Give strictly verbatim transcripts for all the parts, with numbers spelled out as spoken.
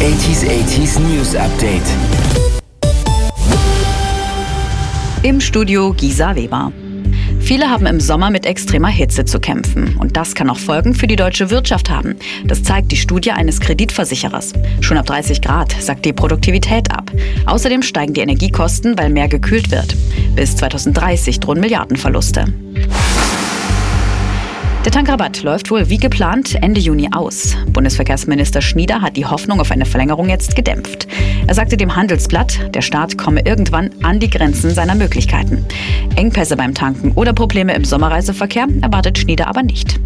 achtziger achtziger News Update. Im Studio Gisa Weber. Viele haben im Sommer mit extremer Hitze zu kämpfen. Und das kann auch Folgen für die deutsche Wirtschaft haben. Das zeigt die Studie eines Kreditversicherers. Schon ab dreißig Grad sackt die Produktivität ab. Außerdem steigen die Energiekosten, weil mehr gekühlt wird. Bis zweitausenddreißig drohen Milliardenverluste. Der Tankrabatt läuft wohl wie geplant Ende Juni aus. Bundesverkehrsminister Schnieder hat die Hoffnung auf eine Verlängerung jetzt gedämpft. Er sagte dem Handelsblatt, der Staat komme irgendwann an die Grenzen seiner Möglichkeiten. Engpässe beim Tanken oder Probleme im Sommerreiseverkehr erwartet Schnieder aber nicht.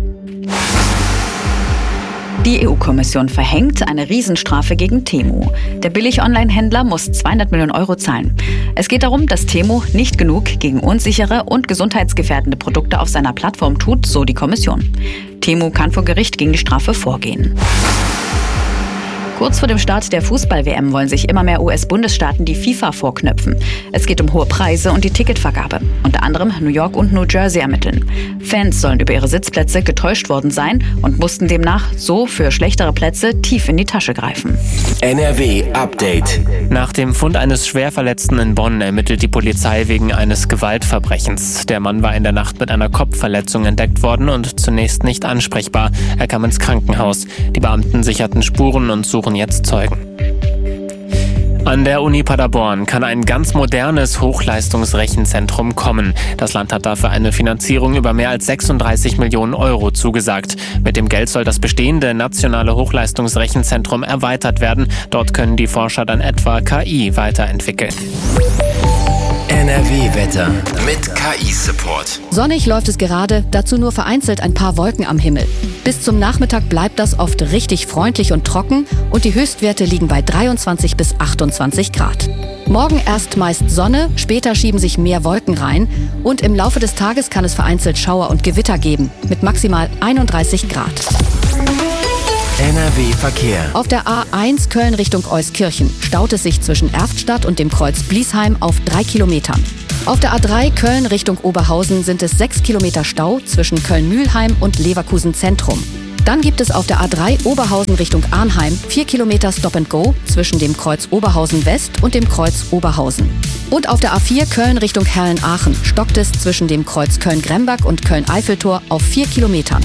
Die E U-Kommission verhängt eine Riesenstrafe gegen Temu. Der Billig-Online-Händler muss zweihundert Millionen Euro zahlen. Es geht darum, dass Temu nicht genug gegen unsichere und gesundheitsgefährdende Produkte auf seiner Plattform tut, so die Kommission. Temu kann vor Gericht gegen die Strafe vorgehen. Kurz vor dem Start der Fußball-W M wollen sich immer mehr U S-Bundesstaaten die FIFA vorknöpfen. Es geht um hohe Preise und die Ticketvergabe. Unter anderem New York und New Jersey ermitteln. Fans sollen über ihre Sitzplätze getäuscht worden sein und mussten demnach so für schlechtere Plätze tief in die Tasche greifen. N R W Update. Nach dem Fund eines Schwerverletzten in Bonn ermittelt die Polizei wegen eines Gewaltverbrechens. Der Mann war in der Nacht mit einer Kopfverletzung entdeckt worden und zunächst nicht ansprechbar. Er kam ins Krankenhaus. Die Beamten sicherten Spuren und suchen jetzt Zeugen. An der Uni Paderborn kann ein ganz modernes Hochleistungsrechenzentrum kommen. Das Land hat dafür eine Finanzierung über mehr als sechsunddreißig Millionen Euro zugesagt. Mit dem Geld soll das bestehende nationale Hochleistungsrechenzentrum erweitert werden. Dort können die Forscher dann etwa K I weiterentwickeln. N R W-Wetter mit K I-Support. Sonnig läuft es gerade, dazu nur vereinzelt ein paar Wolken am Himmel. Bis zum Nachmittag bleibt das oft richtig freundlich und trocken und die Höchstwerte liegen bei dreiundzwanzig bis achtundzwanzig Grad. Morgen erst meist Sonne, später schieben sich mehr Wolken rein und im Laufe des Tages kann es vereinzelt Schauer und Gewitter geben, mit maximal einunddreißig Grad. N R W-Verkehr. Auf der A eins Köln Richtung Euskirchen staut es sich zwischen Erftstadt und dem Kreuz Bliesheim auf drei Kilometern. Auf der A drei Köln Richtung Oberhausen sind es sechs Kilometer Stau zwischen Köln-Mühlheim und Leverkusen Zentrum. Dann gibt es auf der A drei Oberhausen Richtung Arnheim vier Kilometer Stop and Go zwischen dem Kreuz Oberhausen West und dem Kreuz Oberhausen. Und auf der A vier Köln Richtung Herlen-Aachen stockt es zwischen dem Kreuz Köln-Grembach und Köln-Eiffeltor auf vier Kilometern.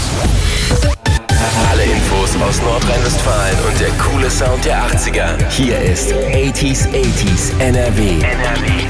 Alle Infos aus Nordrhein-Westfalen und der coole Sound der achtziger. Hier ist achtziger achtziger N R W. N R W.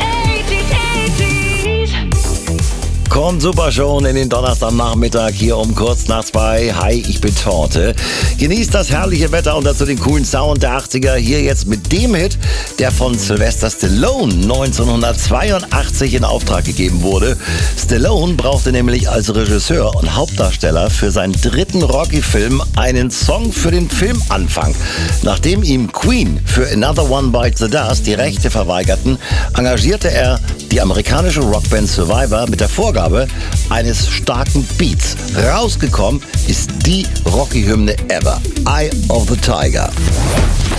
Kommt super schon in den Donnerstagnachmittag hier um kurz nach zwei. Hi, ich bin Torte. Genießt das herrliche Wetter und dazu den coolen Sound der achtziger. Hier jetzt mit dem Hit, der von Sylvester Stallone neunzehnhundertzweiundachtzig in Auftrag gegeben wurde. Stallone brauchte nämlich als Regisseur und Hauptdarsteller für seinen dritten Rocky-Film einen Song für den Filmanfang. Nachdem ihm Queen für Another One Bites the Dust die Rechte verweigerten, engagierte er die amerikanische Rockband Survivor mit der Vorgabe eines starken Beats. Rausgekommen ist die Rocky-Hymne ever, Eye of the Tiger.